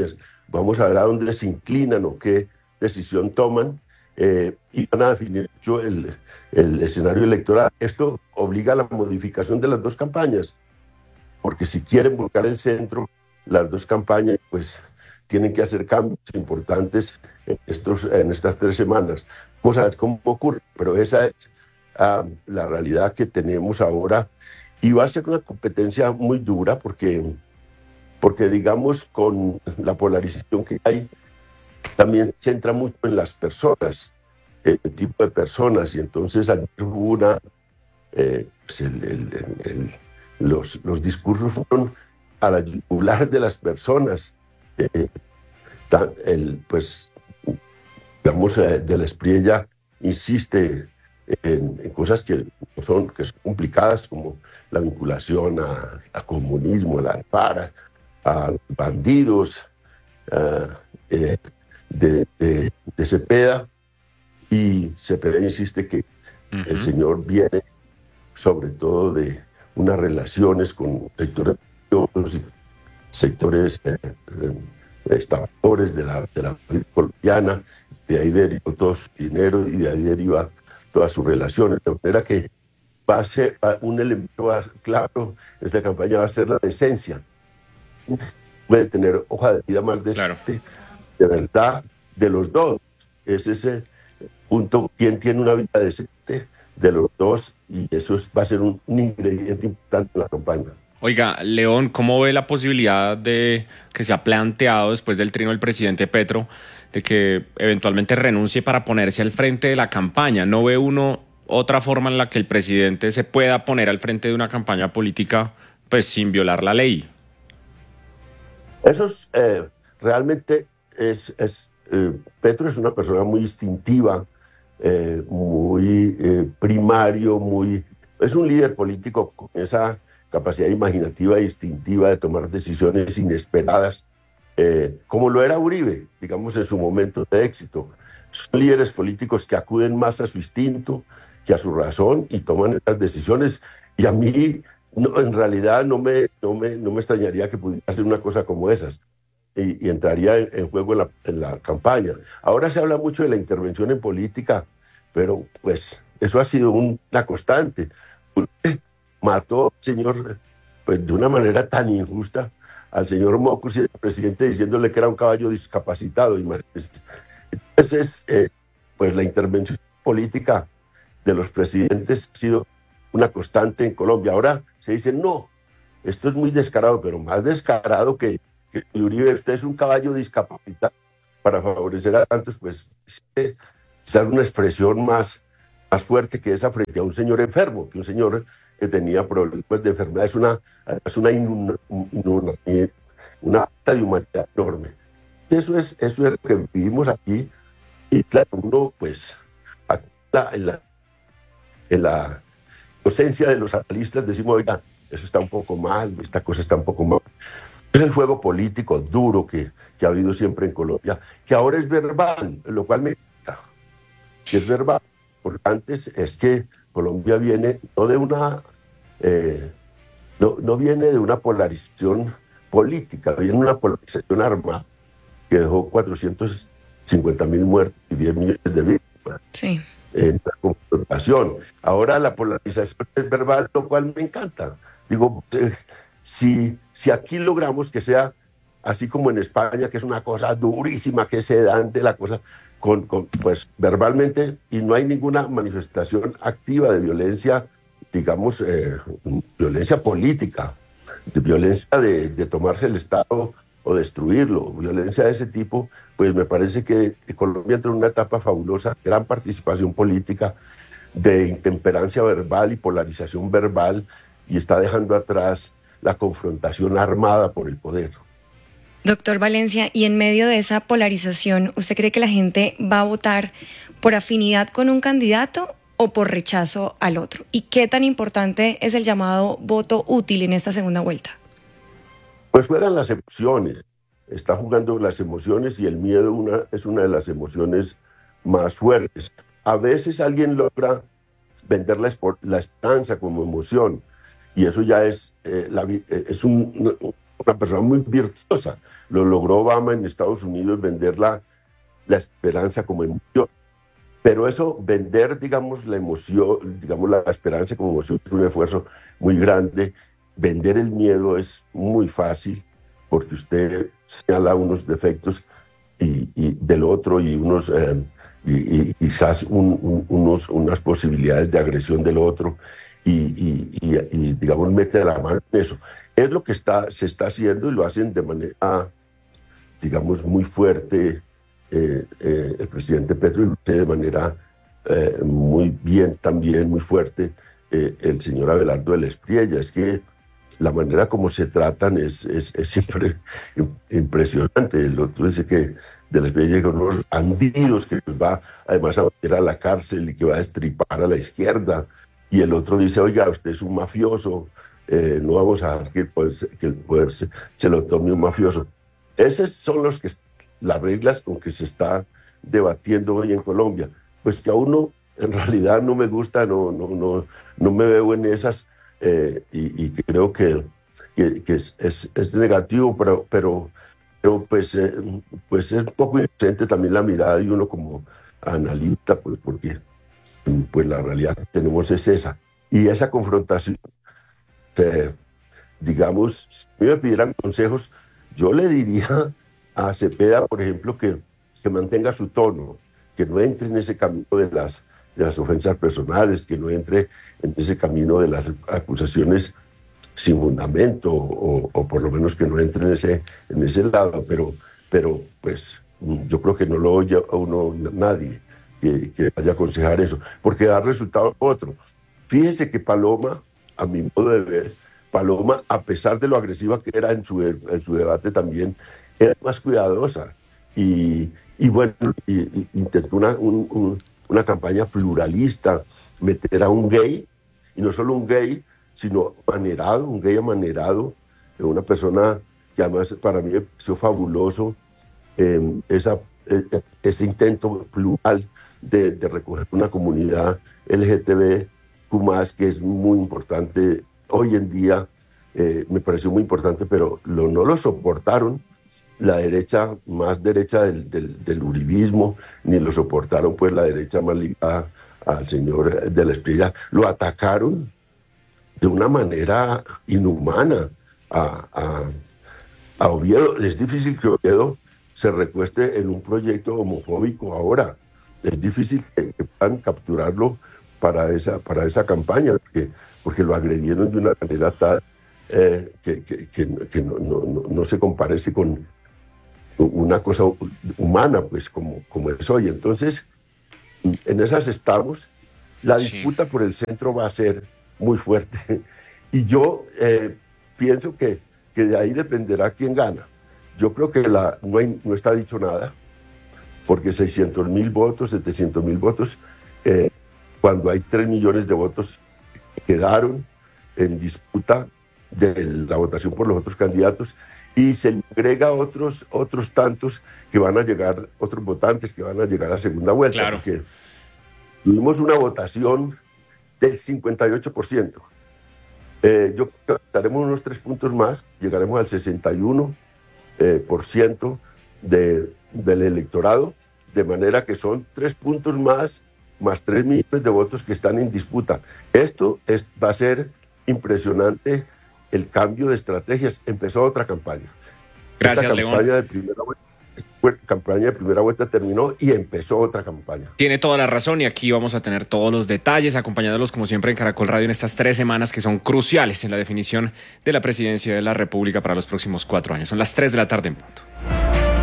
vamos a ver a dónde se inclinan o qué decisión toman, eh, y van a definir mucho el, el escenario electoral. Esto obliga a la modificación de las dos campañas, porque si quieren buscar el centro, las dos campañas, pues tienen que hacer cambios importantes en, estos, en estas tres semanas. Vamos a ver cómo ocurre, pero esa es uh, la realidad que tenemos ahora, y va a ser una competencia muy dura porque, porque digamos, con la polarización que hay, también se centra mucho en las personas, el tipo de personas, y entonces ayer hubo una, eh, pues el, el, el, el, los, los discursos fueron a la yugular de las personas. Eh, tan, el, pues, digamos, eh, de la Espriella insiste en, en cosas que son, que son complicadas, como la vinculación a, a comunismo, a la para, a bandidos, a, eh, de, de, de Cepeda, y Cepeda insiste que uh-huh. el señor viene sobre todo de unas relaciones con sectores y sectores eh, estafadores de la, de la vida colombiana, de ahí derivó todo su dinero y de ahí deriva todas sus relaciones, de manera que va a ser un elemento claro, esta campaña va a ser la decencia. Puede tener hoja de vida más decente, claro. de verdad, de los dos. Ese es el punto, quién tiene una vida decente de los dos, y eso es, va a ser un, un ingrediente importante en la campaña. Oiga, León, ¿cómo ve la posibilidad de que se ha planteado después del trino del presidente Petro de que eventualmente renuncie para ponerse al frente de la campaña? ¿No ve uno otra forma en la que el presidente se pueda poner al frente de una campaña política pues sin violar la ley? Eso es, eh, realmente es, es eh, Petro es una persona muy instintiva, eh, muy eh, primario, muy, es un líder político con esa capacidad imaginativa e instintiva de tomar decisiones inesperadas, eh, como lo era Uribe, digamos, en su momento de éxito. Son líderes políticos que acuden más a su instinto que a su razón y toman estas decisiones, y a mí no, en realidad no me, no, me, no me extrañaría que pudiera hacer una cosa como esas, y, y entraría en, en juego en la, en la campaña. Ahora se habla mucho de la intervención en política, pero pues eso ha sido un, una constante. Mató al señor, pues de una manera tan injusta, al señor Mocus y al presidente, diciéndole que era un caballo discapacitado. Entonces, eh, pues la intervención política de los presidentes ha sido una constante en Colombia. Ahora se dice, no, esto es muy descarado, pero más descarado que, que Uribe, usted es un caballo discapacitado para favorecer a tantos, pues es una expresión más, más fuerte que esa frente a un señor enfermo, que un señor que tenía problemas de enfermedad. Es una, es una, inuna, inuna, una acta de humanidad enorme. Eso es, eso es lo que vivimos aquí, y claro, uno pues aquí en la, en la docencia de los analistas decimos, oiga, eso está un poco mal, esta cosa está un poco mal. Es el juego político duro que, que ha habido siempre en Colombia, que ahora es verbal, lo cual me gusta, que es verbal, porque antes es que Colombia viene no de una eh, no, no viene de una polarización política, viene de una polarización armada que dejó cuatrocientos cincuenta mil muertos y diez millones de víctimas sí. en la confrontación. Ahora la polarización es verbal, lo cual me encanta. Digo, eh, si, si aquí logramos que sea así como en España, que es una cosa durísima, que se dan de la cosa Con, con, pues verbalmente, y no hay ninguna manifestación activa de violencia, digamos, eh, violencia política, de violencia de, de tomarse el Estado o destruirlo, violencia de ese tipo, pues me parece que Colombia entra en una etapa fabulosa, gran participación política, de intemperancia verbal y polarización verbal, y está dejando atrás la confrontación armada por el poder. Doctor Valencia, y en medio de esa polarización, ¿usted cree que la gente va a votar por afinidad con un candidato o por rechazo al otro? ¿Y qué tan importante es el llamado voto útil en esta segunda vuelta? Pues juegan las emociones, está jugando las emociones, y el miedo una, es una de las emociones más fuertes. A veces alguien logra vender la, la esperanza como emoción, y eso ya es, eh, la, es un... una persona muy virtuosa. Lo logró Obama en Estados Unidos, vender la, la esperanza como emoción. Pero eso, vender, digamos, la emoción, digamos, la esperanza como emoción es un esfuerzo muy grande. Vender el miedo es muy fácil porque usted señala unos defectos y, y del otro y unos eh, y, y quizás un, un, unos, unas posibilidades de agresión del otro y, y, y, y digamos mete la mano en eso. Es lo que está, se está haciendo y lo hacen de manera, digamos, muy fuerte eh, eh, el presidente Petro y lo hace de manera eh, muy bien también, muy fuerte eh, el señor Abelardo de la Espriella. Es que la manera como se tratan es, es, es siempre impresionante. El otro dice que de la Espriella con unos bandidos que los va además a meter a la cárcel y que va a destripar a la izquierda. Y el otro dice, oiga, usted es un mafioso, eh, no vamos a dejar que el poder, que el poder se, se lo tome un mafioso. Esas son los que, las reglas con que se está debatiendo hoy en Colombia. Pues que a uno en realidad no me gusta, no, no, no, no me veo en esas. Eh, y, y creo que, que, que es, es, es negativo, pero, pero, pero pues, eh, pues es un poco inocente también la mirada de uno como analista, pues porque pues la realidad que tenemos es esa. Y esa confrontación, eh, digamos, si me pidieran consejos, yo le diría a Cepeda, por ejemplo, que, que mantenga su tono, que no entre en ese camino de las de las ofensas personales, que no entre en ese camino de las acusaciones sin fundamento, o, o por lo menos que no entre en ese, en ese lado, pero, pero pues yo creo que no lo oye a uno nadie que, que vaya a aconsejar eso, porque da resultado otro. Fíjese que Paloma, a mi modo de ver, Paloma, a pesar de lo agresiva que era en su, en su debate también, era más cuidadosa y, y bueno, y, y intentó una, un, un una campaña pluralista, meter a un gay, y no solo un gay, sino manerado, un gay amanerado, una persona que además para mí me pareció fabuloso, eh, esa, eh, ese intento plural de, de recoger una comunidad L G B T Q más, que es muy importante hoy en día, eh, me pareció muy importante, pero lo, no lo soportaron la derecha más derecha del, del, del uribismo, ni lo soportaron pues la derecha más ligada al señor de la Espriella. Lo atacaron de una manera inhumana a, a, a Oviedo. Es difícil que Oviedo se recueste en un proyecto homofóbico ahora. Es difícil que, que puedan capturarlo para esa, para esa campaña, porque, porque lo agredieron de una manera tal eh, que, que, que, que no, no, no se comparece con una cosa humana, pues, como, como es hoy. Entonces, en esas estamos. La disputa sí. por el centro va a ser muy fuerte. Y yo eh, pienso que, que de ahí dependerá quién gana. Yo creo que la, no, hay, no está dicho nada, porque seiscientos mil votos, setecientos mil votos, eh, cuando hay tres millones de votos que quedaron en disputa de la votación por los otros candidatos, y se le agrega otros, otros tantos que van a llegar, otros votantes que van a llegar a segunda vuelta. Claro. Porque tuvimos una votación del cincuenta y ocho por ciento. Eh, yo creo que daremos unos tres puntos más, llegaremos al sesenta y uno por ciento de, del electorado, de manera que son tres puntos más, más tres millones de votos que están en disputa. Esto es, va a ser impresionante. El cambio de estrategias. Empezó otra campaña. Gracias, Esta campaña León. De primera vuelta, campaña de primera vuelta terminó y empezó otra campaña. Tiene toda la razón y aquí vamos a tener todos los detalles, acompañándolos como siempre en Caracol Radio en estas tres semanas que son cruciales en la definición de la presidencia de la República para los próximos cuatro años. Son las tres de la tarde en punto.